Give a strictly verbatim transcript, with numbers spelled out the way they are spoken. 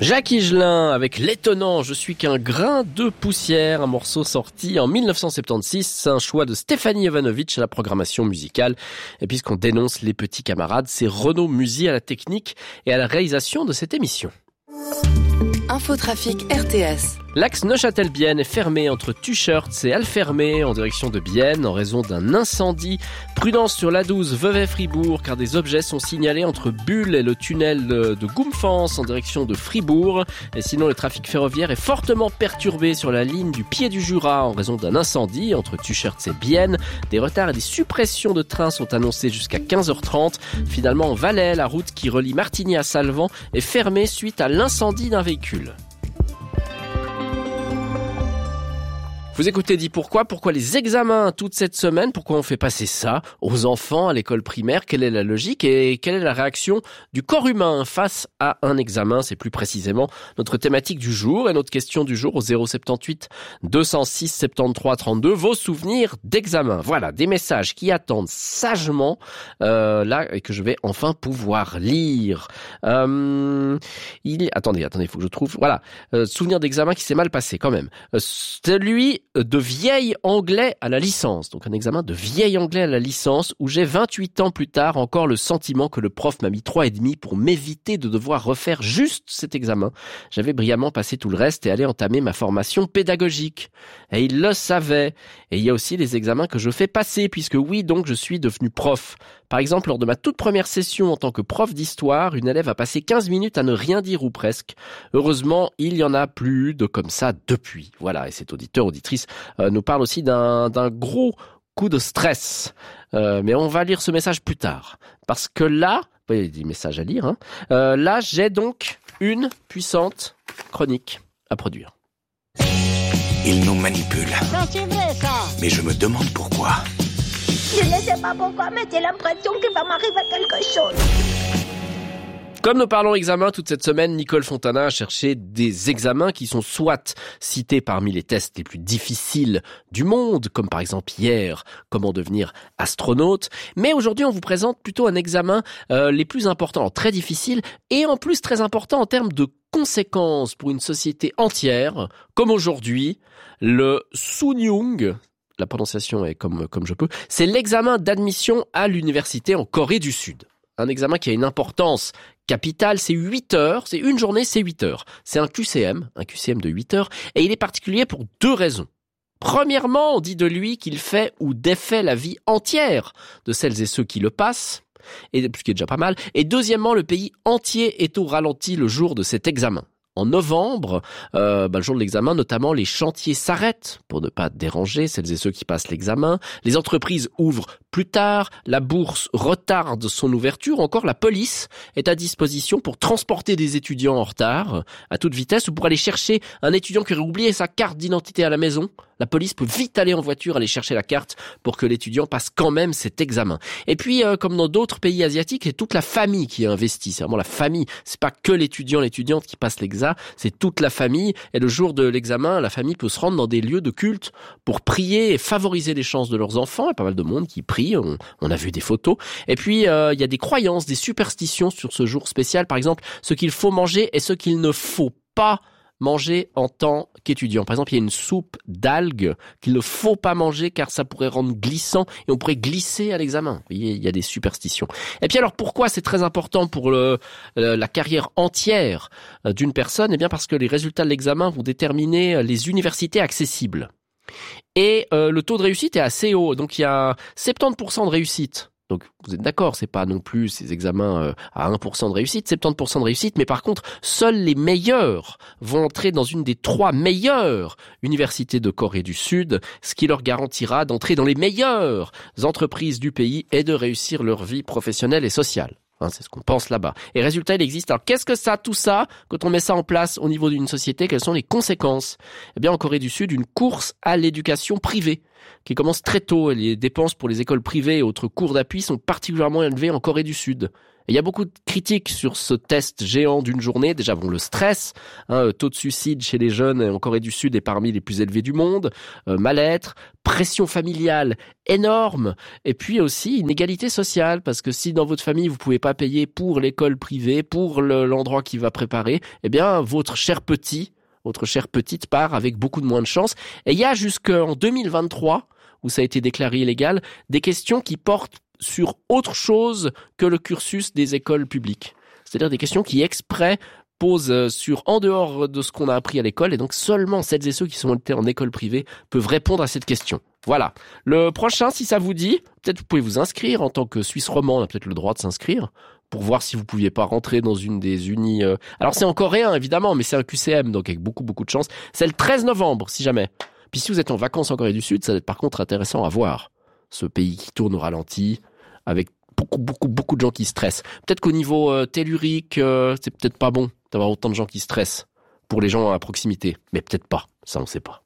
Jacques Higelin avec l'étonnant « Je suis qu'un grain de poussière », un morceau sorti en dix-neuf cent soixante-seize. C'est un choix de Stéphanie Jovanovic à la programmation musicale. Et puisqu'on dénonce les petits camarades, c'est Renaud Musy à la technique et à la réalisation de cette émission. Infotrafic R T S. L'axe Neuchâtel-Bienne est fermé entre Tuchertz et Alfermé en direction de Bienne en raison d'un incendie. Prudence sur l'A douze Vevey-Fribourg car des objets sont signalés entre Bulle et le tunnel de Goumfans en direction de Fribourg. Et sinon, le trafic ferroviaire est fortement perturbé sur la ligne du Pied du Jura en raison d'un incendie entre Tuchertz et Bienne. Des retards et des suppressions de trains sont annoncés jusqu'à quinze heures trente. Finalement, en Valais, la route qui relie Martigny à Salvan est fermée suite à l'incendie d'un véhicule. Vous écoutez dit pourquoi, pourquoi les examens toute cette semaine, pourquoi on fait passer ça aux enfants à l'école primaire, quelle est la logique et quelle est la réaction du corps humain face à un examen, c'est plus précisément notre thématique du jour et notre question du jour au zéro soixante-dix-huit deux cent six soixante-treize trente-deux, vos souvenirs d'examen. Voilà, des messages qui attendent sagement euh, là et que je vais enfin pouvoir lire. Euh, il... Attendez, attendez, il faut que je trouve. Voilà, euh, souvenir d'examen qui s'est mal passé quand même. Euh, celui de vieil anglais à la licence. Donc un examen de vieil anglais à la licence où j'ai vingt-huit ans plus tard encore le sentiment que le prof m'a mis trois et demi pour m'éviter de devoir refaire juste cet examen. J'avais brillamment passé tout le reste et allé entamer ma formation pédagogique. Et il le savait. Et il y a aussi les examens que je fais passer puisque oui, donc je suis devenu prof. Par exemple, lors de ma toute première session en tant que prof d'histoire, une élève a passé quinze minutes à ne rien dire ou presque. Heureusement, il y en a plus de comme ça depuis. Voilà, et cet auditeur, auditrice Euh, nous parle aussi d'un, d'un gros coup de stress. Euh, mais on va lire ce message plus tard. Parce que là, il y a des messages à lire, hein, euh, là j'ai donc une puissante chronique à produire. Il nous manipule. Non, c'est vrai ça. Mais je me demande pourquoi. Je ne sais pas pourquoi, mais j'ai l'impression qu'il va m'arriver quelque chose. Comme nous parlons examen toute cette semaine, Nicole Fontana a cherché des examens qui sont soit cités parmi les tests les plus difficiles du monde, comme par exemple hier, comment devenir astronaute. Mais aujourd'hui, on vous présente plutôt un examen euh, les plus importants, très difficiles et en plus très important en termes de conséquences pour une société entière, comme aujourd'hui, le Sunyung. La prononciation est comme, comme je peux. C'est l'examen d'admission à l'université en Corée du Sud. Un examen qui a une importance capitale, c'est huit heures, c'est une journée, c'est huit heures. C'est un Q C M, un Q C M de huit heures, et il est particulier pour deux raisons. Premièrement, on dit de lui qu'il fait ou défait la vie entière de celles et ceux qui le passent, et ce qui est déjà pas mal. Et deuxièmement, le pays entier est au ralenti le jour de cet examen. En novembre, euh, bah, le jour de l'examen, notamment, les chantiers s'arrêtent pour ne pas déranger celles et ceux qui passent l'examen. Les entreprises ouvrent plus tard, la bourse retarde son ouverture, encore la police est à disposition pour transporter des étudiants en retard à toute vitesse ou pour aller chercher un étudiant qui aurait oublié sa carte d'identité à la maison. La police peut vite aller en voiture, aller chercher la carte pour que l'étudiant passe quand même cet examen. Et puis, euh, comme dans d'autres pays asiatiques, c'est toute la famille qui est investie. C'est vraiment la famille. C'est pas que l'étudiant, l'étudiante qui passe l'examen, c'est toute la famille. Et le jour de l'examen, la famille peut se rendre dans des lieux de culte pour prier et favoriser les chances de leurs enfants. Il y a pas mal de monde qui prie. On, on a vu des photos. Et puis, euh, il y a des croyances, des superstitions sur ce jour spécial. Par exemple, ce qu'il faut manger et ce qu'il ne faut pas manger en tant qu'étudiant. Par exemple, il y a une soupe d'algues qu'il ne faut pas manger car ça pourrait rendre glissant et on pourrait glisser à l'examen. Vous voyez, il y a des superstitions. Et puis alors, pourquoi c'est très important pour le, la carrière entière d'une personne ? Eh bien, parce que les résultats de l'examen vont déterminer les universités accessibles. Et euh, le taux de réussite est assez haut. Donc, il y a soixante-dix pour cent de réussite. Donc, vous êtes d'accord, c'est pas non plus ces examens euh, à un pour cent de réussite, soixante-dix pour cent de réussite, mais par contre, seuls les meilleurs vont entrer dans une des trois meilleures universités de Corée du Sud, ce qui leur garantira d'entrer dans les meilleures entreprises du pays et de réussir leur vie professionnelle et sociale. Hein, c'est ce qu'on pense là-bas. Et résultat, il existe. Alors, qu'est-ce que ça, tout ça, quand on met ça en place au niveau d'une société, quelles sont les conséquences ? Eh bien, en Corée du Sud, une course à l'éducation privée qui commence très tôt. Et les dépenses pour les écoles privées et autres cours d'appui sont particulièrement élevées en Corée du Sud. Et il y a beaucoup de critiques sur ce test géant d'une journée. Déjà, bon, le stress, hein, taux de suicide chez les jeunes en Corée du Sud est parmi les plus élevés du monde, euh, mal-être, pression familiale énorme, et puis aussi inégalité sociale, parce que si dans votre famille vous pouvez pas payer pour l'école privée, pour le, l'endroit qui va préparer, eh bien votre cher petit, votre chère petite part avec beaucoup de moins de chance. Et il y a jusqu'en deux mille vingt-trois, où ça a été déclaré illégal, des questions qui portent sur autre chose que le cursus des écoles publiques. C'est-à-dire des questions qui exprès posent sur en dehors de ce qu'on a appris à l'école, et donc seulement celles et ceux qui sont en école privée peuvent répondre à cette question. Voilà. Le prochain, si ça vous dit, peut-être vous pouvez vous inscrire en tant que Suisse romand, on a peut-être le droit de s'inscrire pour voir si vous pouviez pas rentrer dans une des unis. Euh... Alors c'est en coréen évidemment, mais c'est un Q C M, donc avec beaucoup beaucoup de chance. C'est le treize novembre, si jamais. Puis si vous êtes en vacances en Corée du Sud, ça va être par contre intéressant à voir. Ce pays qui tourne au ralenti, avec beaucoup, beaucoup, beaucoup de gens qui stressent. Peut-être qu'au niveau euh, tellurique, euh, c'est peut-être pas bon d'avoir autant de gens qui stressent pour les gens à proximité. Mais peut-être pas, ça on sait pas.